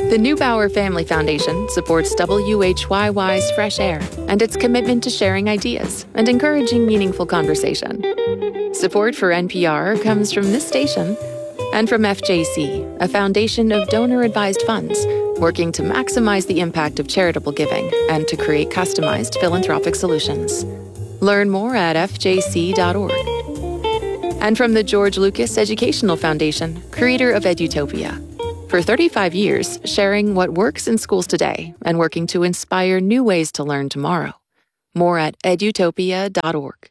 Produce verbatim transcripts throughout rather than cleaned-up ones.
The Neubauer Family Foundation supports W H Y Y's Fresh Air and its commitment to sharing ideas and encouraging meaningful conversation. Support for N P R comes from this station and from F J C, a foundation of donor-advised funds working to maximize the impact of charitable giving and to create customized philanthropic solutions. Learn more at f j c dot org. And from the George Lucas Educational Foundation, creator of Edutopia. For thirty-five years, sharing what works in schools today and working to inspire new ways to learn tomorrow. More at edutopia dot org.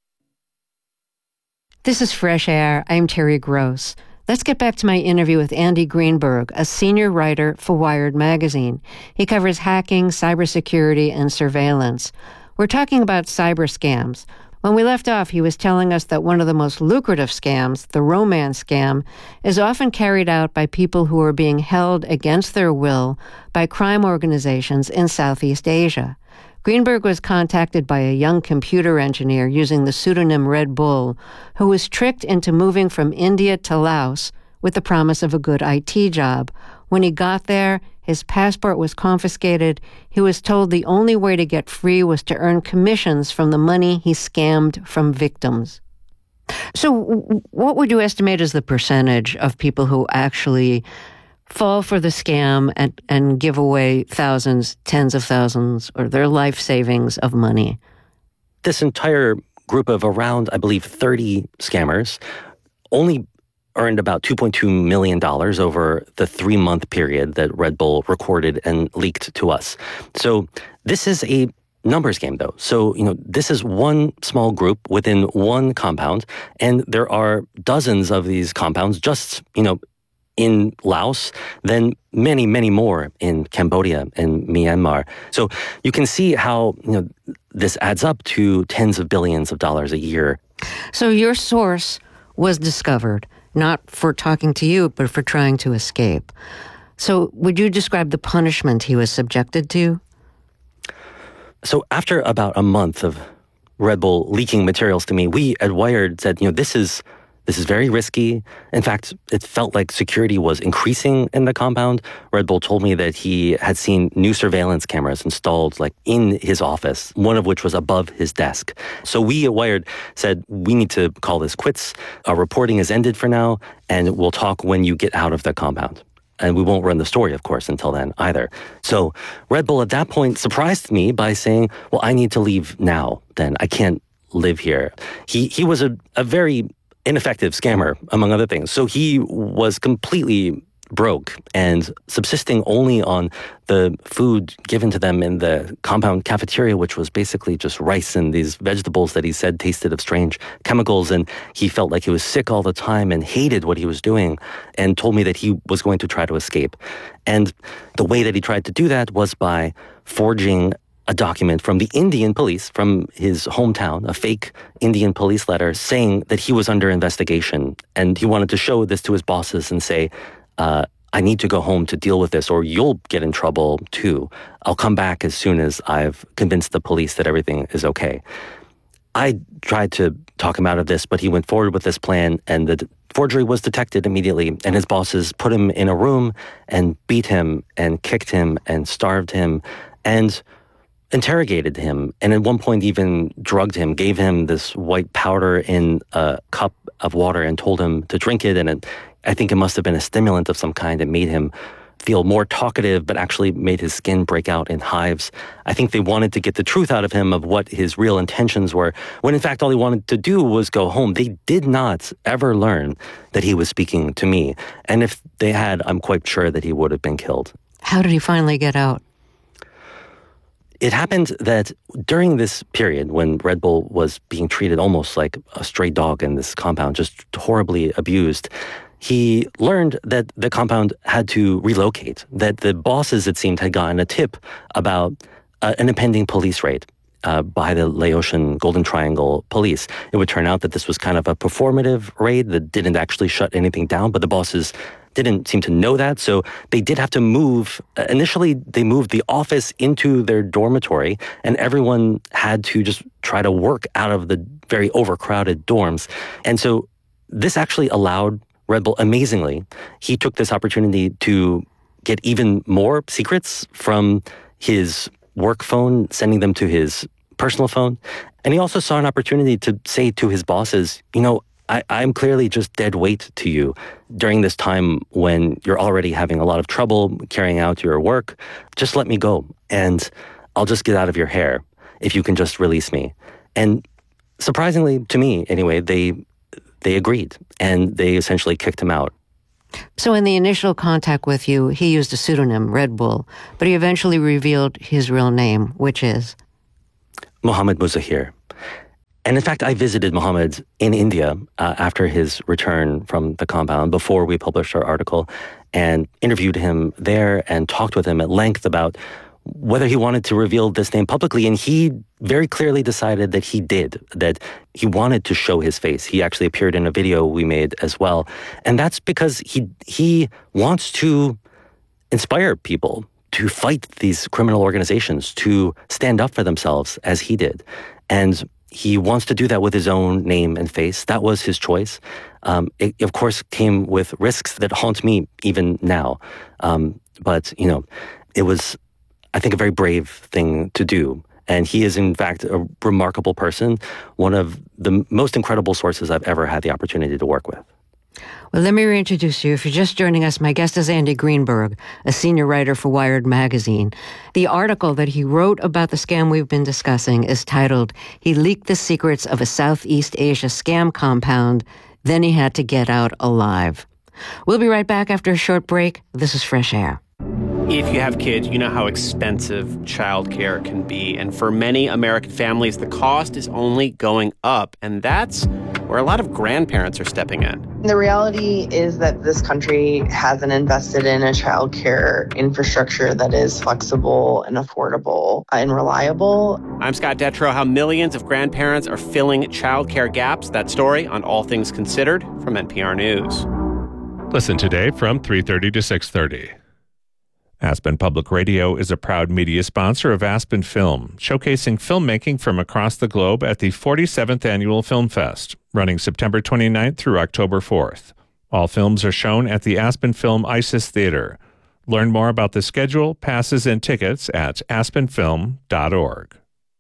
This is Fresh Air. I'm Terry Gross. Let's get back to my interview with Andy Greenberg, a senior writer for Wired magazine. He covers hacking, cybersecurity, and surveillance. We're talking about cyber scams. When we left off, he was telling us that one of the most lucrative scams, the romance scam, is often carried out by people who are being held against their will by crime organizations in Southeast Asia. Greenberg was contacted by a young computer engineer using the pseudonym Red Bull, who was tricked into moving from India to Laos with the promise of a good I T job. When he got there, his passport was confiscated. He was told the only way to get free was to earn commissions from the money he scammed from victims. So what would you estimate as the percentage of people who actually fall for the scam and, and give away thousands, tens of thousands, or their life savings of money? This entire group of around, I believe, thirty scammers only earned about two point two million dollars over the three-month period that Red Bull recorded and leaked to us. So this is a numbers game, though. So, you know, this is one small group within one compound, and there are dozens of these compounds just, you know, in Laos, then many, many more in Cambodia and Myanmar. So you can see how, you know, this adds up to tens of billions of dollars a year. So your source was discovered, not for talking to you, but for trying to escape. So would you describe the punishment he was subjected to? So after about a month of Red Bull leaking materials to me, we at Wired said, you know, this is This is very risky. In fact, it felt like security was increasing in the compound. Red Bull told me that he had seen new surveillance cameras installed like in his office, one of which was above his desk. So we at Wired said, we need to call this quits. Our reporting has ended for now, and we'll talk when you get out of the compound. And we won't run the story, of course, until then either. So Red Bull at that point surprised me by saying, well, I need to leave now then. I can't live here. He, he was a, a very ineffective scammer, among other things. So he was completely broke and subsisting only on the food given to them in the compound cafeteria, which was basically just rice and these vegetables that he said tasted of strange chemicals. And he felt like he was sick all the time and hated what he was doing and told me that he was going to try to escape. And the way that he tried to do that was by forging a document from the Indian police, from his hometown, a fake Indian police letter saying that he was under investigation. And he wanted to show this to his bosses and say, uh, I need to go home to deal with this or you'll get in trouble too. I'll come back as soon as I've convinced the police that everything is okay. I tried to talk him out of this, but he went forward with this plan and the forgery was detected immediately. And his bosses put him in a room and beat him and kicked him and starved him and interrogated him, and at one point even drugged him, gave him this white powder in a cup of water and told him to drink it. And it, I think it must have been a stimulant of some kind that made him feel more talkative, but actually made his skin break out in hives. I think they wanted to get the truth out of him of what his real intentions were, when in fact all he wanted to do was go home. They did not ever learn that he was speaking to me. And if they had, I'm quite sure that he would have been killed. How did he finally get out? It happened that during this period when Red Bull was being treated almost like a stray dog in this compound, just horribly abused, he learned that the compound had to relocate, that the bosses, it seemed, had gotten a tip about uh, an impending police raid uh, by the Laotian Golden Triangle police. It would turn out that this was kind of a performative raid that didn't actually shut anything down, but the bosses didn't seem to know that, so they did have to move. Uh, initially, they moved the office into their dormitory, and everyone had to just try to work out of the very overcrowded dorms. And so this actually allowed Red Bull, amazingly, he took this opportunity to get even more secrets from his work phone, sending them to his personal phone. And he also saw an opportunity to say to his bosses, you know, I, I'm clearly just dead weight to you during this time when you're already having a lot of trouble carrying out your work. Just let me go, and I'll just get out of your hair if you can just release me. And surprisingly, to me anyway, they they agreed, and they essentially kicked him out. So in the initial contact with you, he used a pseudonym, Red Bull, but he eventually revealed his real name, which is? Mohammad Muzahir. And in fact, I visited Mohammad in India uh, after his return from the compound, before we published our article, and interviewed him there and talked with him at length about whether he wanted to reveal this name publicly. And he very clearly decided that he did, that he wanted to show his face. He actually appeared in a video we made as well. And that's because he he wants to inspire people to fight these criminal organizations, to stand up for themselves as he did. And he wants to do that with his own name and face. That was his choice. Um, it, of course, came with risks that haunt me even now. Um, but, you know, it was, I think, a very brave thing to do. And he is, in fact, a remarkable person, one of the most incredible sources I've ever had the opportunity to work with. Well, let me reintroduce you. If you're just joining us, my guest is Andy Greenberg, a senior writer for Wired magazine. The article that he wrote about the scam we've been discussing is titled, "He Leaked the Secrets of a Southeast Asia Scam Compound, Then He Had to Get Out Alive." We'll be right back after a short break. This is Fresh Air. If you have kids, you know how expensive childcare can be. And for many American families, the cost is only going up. And that's where a lot of grandparents are stepping in. The reality is that this country hasn't invested in a childcare infrastructure that is flexible and affordable and reliable. I'm Scott Detrow. How millions of grandparents are filling childcare gaps. That story on All Things Considered from N P R News. Listen today from three thirty to six thirty. Aspen Public Radio is a proud media sponsor of Aspen Film, showcasing filmmaking from across the globe at the forty-seventh Annual Film Fest, running September twenty-ninth through October fourth. All films are shown at the Aspen Film Isis Theater. Learn more about the schedule, passes, and tickets at aspen film dot org.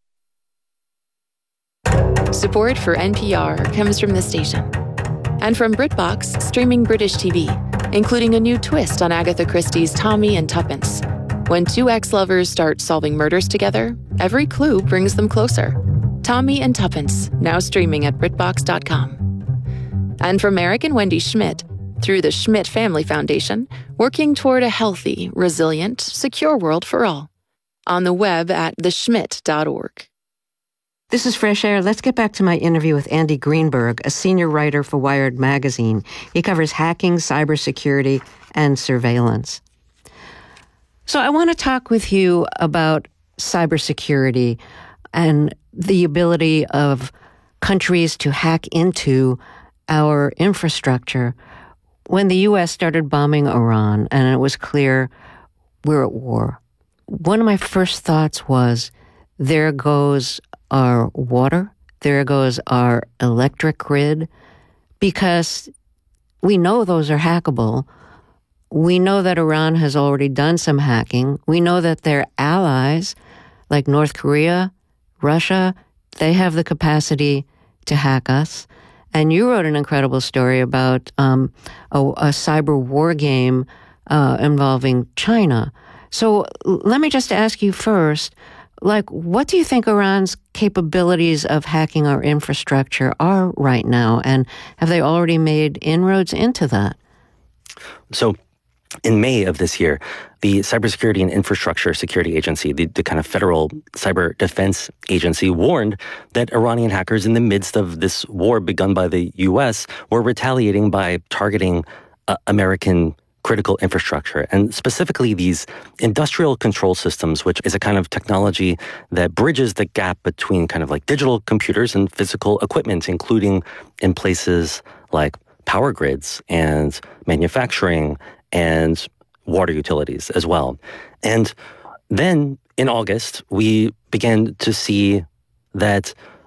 Support for N P R comes from this station and from BritBox, streaming British T V, including a new twist on Agatha Christie's Tommy and Tuppence. When two ex-lovers start solving murders together, every clue brings them closer. Tommy and Tuppence, now streaming at britbox dot com. And from Eric and Wendy Schmidt, through the Schmidt Family Foundation, working toward a healthy, resilient, secure world for all. On the web at the schmidt dot org. This is Fresh Air. Let's get back to my interview with Andy Greenberg, a senior writer for Wired magazine. He covers hacking, cybersecurity, and surveillance. So I want to talk with you about cybersecurity and the ability of countries to hack into our infrastructure. When the U S started bombing Iran and it was clear we're at war, one of my first thoughts was, there goes our water, there goes our electric grid, because we know those are hackable. We know that Iran has already done some hacking. We know that their allies, like North Korea, Russia, they have the capacity to hack us. And you wrote an incredible story about um, a, a cyber war game uh, involving China. So let me just ask you first, like, what do you think Iran's capabilities of hacking our infrastructure are right now? And have they already made inroads into that? So in May of this year, the Cybersecurity and Infrastructure Security Agency, the, the kind of federal cyber defense agency, warned that Iranian hackers in the midst of this war begun by the U S were retaliating by targeting uh, American critical infrastructure, and specifically these industrial control systems, which is a kind of technology that bridges the gap between kind of like digital computers and physical equipment, including in places like power grids and manufacturing and water utilities as well. And then in August, we began to see that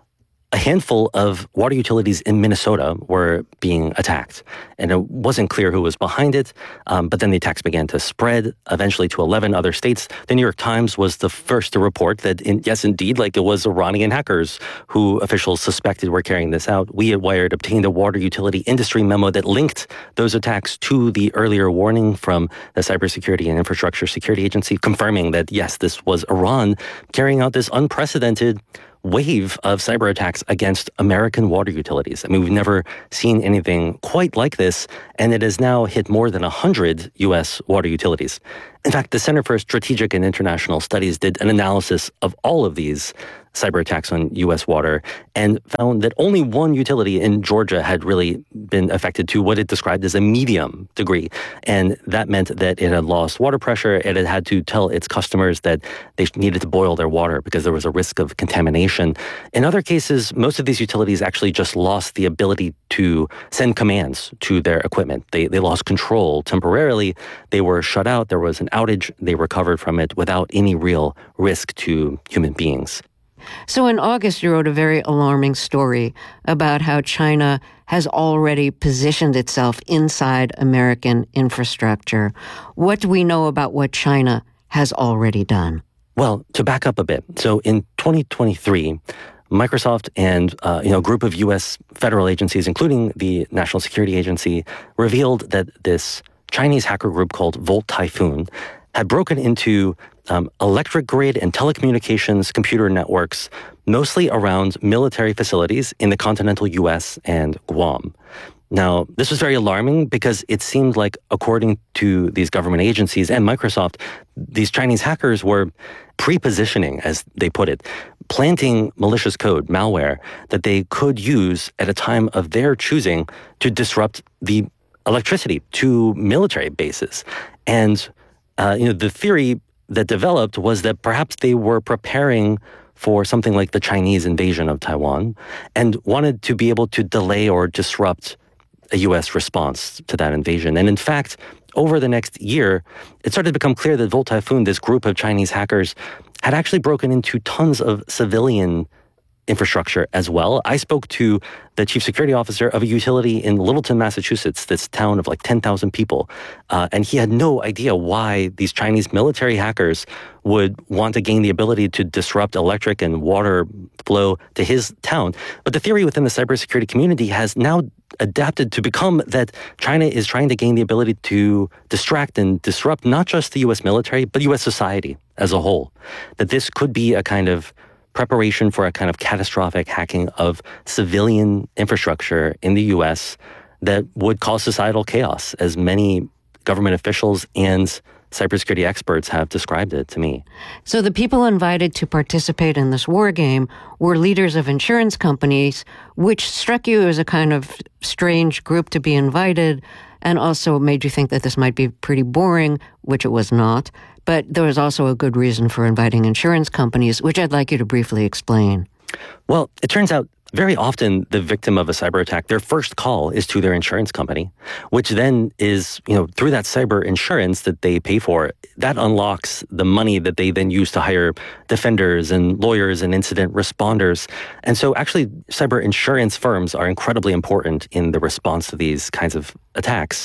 a handful of water utilities in Minnesota were being attacked. And it wasn't clear who was behind it, um, but then the attacks began to spread, eventually to eleven other states. The New York Times was the first to report that, in, yes, indeed, like it was Iranian hackers who officials suspected were carrying this out. We at Wired obtained a water utility industry memo that linked those attacks to the earlier warning from the Cybersecurity and Infrastructure Security Agency, confirming that, yes, this was Iran carrying out this unprecedented wave of cyber attacks against American water utilities. I mean, we've never seen anything quite like this, and it has now hit more than one hundred U S water utilities. In fact, the Center for Strategic and International Studies did an analysis of all of these cyber attacks on U S water and found that only one utility in Georgia had really been affected to what it described as a medium degree. And that meant that it had lost water pressure. It had had to tell its customers that they needed to boil their water because there was a risk of contamination. In other cases, most of these utilities actually just lost the ability to send commands to their equipment. They, they lost control temporarily. They were shut out. There was an outage. They recovered from it without any real risk to human beings. So in August, you wrote a very alarming story about how China has already positioned itself inside American infrastructure. What do we know about what China has already done? Well, to back up a bit, so in twenty twenty-three, Microsoft and uh, you know, a group of U S federal agencies, including the National Security Agency, revealed that this Chinese hacker group called Volt Typhoon had broken into um, electric grid and telecommunications computer networks, mostly around military facilities in the continental U S and Guam. Now, this was very alarming because it seemed like, according to these government agencies and Microsoft, these Chinese hackers were pre-positioning, as they put it, planting malicious code, malware, that they could use at a time of their choosing to disrupt the electricity to military bases. And uh, you know, the theory that developed was that perhaps they were preparing for something like the Chinese invasion of Taiwan and wanted to be able to delay or disrupt a U S response to that invasion. And in fact, over the next year, it started to become clear that Volt Typhoon, this group of Chinese hackers, had actually broken into tons of civilian infrastructure as well. I spoke to the chief security officer of a utility in Littleton, Massachusetts, this town of like ten thousand people, uh, and he had no idea why these Chinese military hackers would want to gain the ability to disrupt electric and water flow to his town. But the theory within the cybersecurity community has now adapted to become that China is trying to gain the ability to distract and disrupt not just the U S military, but U S society as a whole. That this could be a kind of preparation for a kind of catastrophic hacking of civilian infrastructure in the U S that would cause societal chaos, as many government officials and cybersecurity experts have described it to me. So the people invited to participate in this war game were leaders of insurance companies, which struck you as a kind of strange group to be invited, and also made you think that this might be pretty boring, which it was not. But there was also a good reason for inviting insurance companies, which I'd like you to briefly explain. Well, it turns out very often the victim of a cyber attack, their first call is to their insurance company, which then is, you know, through that cyber insurance that they pay for, that unlocks the money that they then use to hire defenders and lawyers and incident responders. And so actually cyber insurance firms are incredibly important in the response to these kinds of attacks.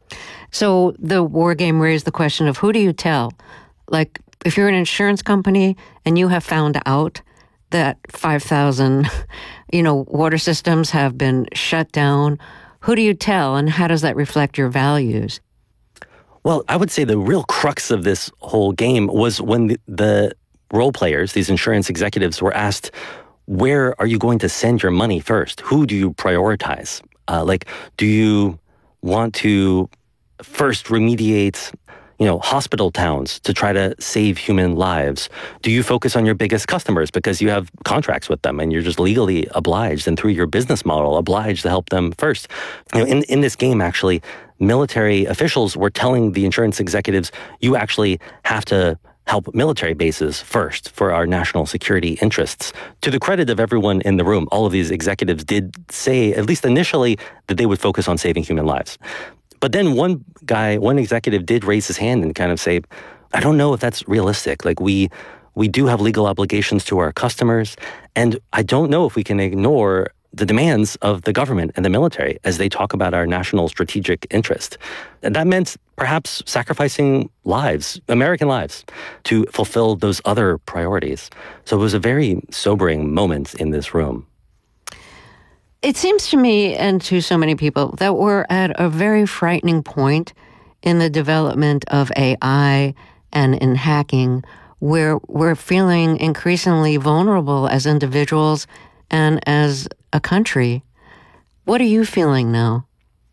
So the war game raised the question of who do you tell? Like, if you're an insurance company and you have found out that five thousand, you know, water systems have been shut down, who do you tell, and how does that reflect your values? Well, I would say the real crux of this whole game was when the, the role players, these insurance executives, were asked, where are you going to send your money first? Who do you prioritize? Uh, like, do you want to first remediate, you know, hospital towns to try to save human lives? Do you focus on your biggest customers because you have contracts with them and you're just legally obliged and through your business model obliged to help them first? You know, in, in this game, actually, military officials were telling the insurance executives, you actually have to help military bases first for our national security interests. To the credit of everyone in the room, all of these executives did say, at least initially, that they would focus on saving human lives. But then one guy, one executive did raise his hand and kind of say, I don't know if that's realistic. Like, we We do have legal obligations to our customers. And I don't know if we can ignore the demands of the government and the military as they talk about our national strategic interest. And that meant perhaps sacrificing lives, American lives, to fulfill those other priorities. So it was a very sobering moment in this room. It seems to me, and to so many people, that we're at a very frightening point in the development of A I and in hacking, where we're feeling increasingly vulnerable as individuals and as a country. What are you feeling now?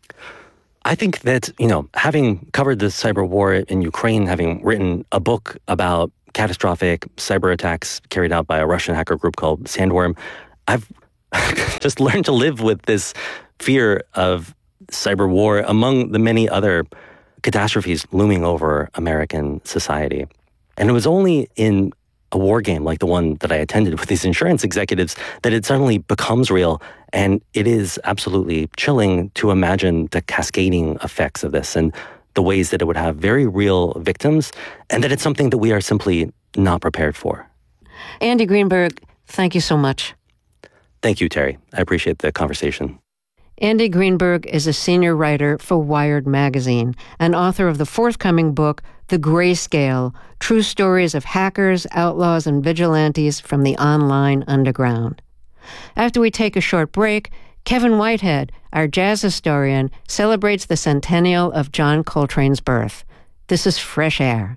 I think that, you know, having covered the cyber war in Ukraine, having written a book about catastrophic cyber attacks carried out by a Russian hacker group called Sandworm, I've just learned to live with this fear of cyber war among the many other catastrophes looming over American society. And it was only in a war game like the one that I attended with these insurance executives that it suddenly becomes real. And it is absolutely chilling to imagine the cascading effects of this and the ways that it would have very real victims, and that it's something that we are simply not prepared for. Andy Greenberg, thank you so much. Thank you, Terry. I appreciate the conversation. Andy Greenberg is a senior writer for Wired magazine and author of the forthcoming book, The Grayscale, True Stories of Hackers, Outlaws, and Vigilantes from the Online Underground. After we take a short break, Kevin Whitehead, our jazz historian, celebrates the centennial of John Coltrane's birth. This is Fresh Air.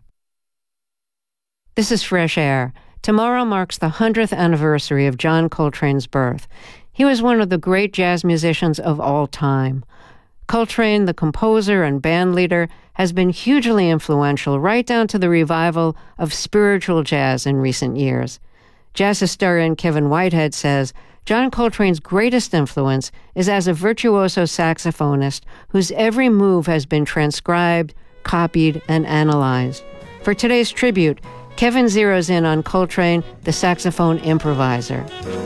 This is Fresh Air. Tomorrow marks the hundredth anniversary of John Coltrane's birth. He was one of the great jazz musicians of all time. Coltrane, the composer and band leader, has been hugely influential right down to the revival of spiritual jazz in recent years. Jazz historian Kevin Whitehead says John Coltrane's greatest influence is as a virtuoso saxophonist whose every move has been transcribed, copied, and analyzed. For today's tribute, Kevin zeroes in on Coltrane, the saxophone improviser.